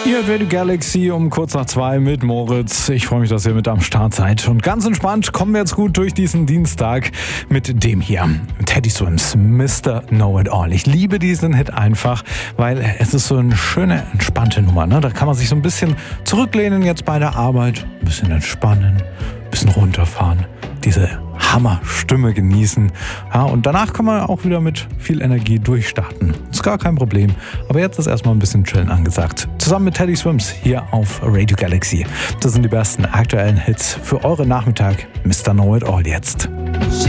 Hier Radio Galaxy um kurz nach 2 mit Moritz. Ich freue mich, dass ihr mit am Start seid. Und ganz entspannt kommen wir jetzt gut durch diesen Dienstag mit dem hier. Teddy Swims, Mr. Know It All. Ich liebe diesen Hit einfach, weil es ist so eine schöne, entspannte Nummer. Ne? Da kann man sich so ein bisschen zurücklehnen jetzt bei der Arbeit, ein bisschen entspannen, ein bisschen runterfahren. Diese Hammerstimme genießen. Ja, und danach kann man auch wieder mit viel Energie durchstarten. Ist gar kein Problem. Aber jetzt ist erstmal ein bisschen chillen angesagt. Zusammen mit Teddy Swims hier auf Radio Galaxy. Das sind die besten aktuellen Hits für euren Nachmittag. Mr. Know It All jetzt.